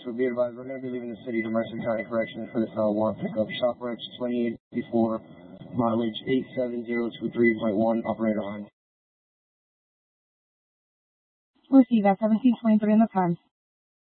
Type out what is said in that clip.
to be advised, we're going to be leaving the city to Mercer County Corrections for this warrant pickup. Shop Rex 2854, mileage 87023.1, operator on. Receive at 1723 in the time.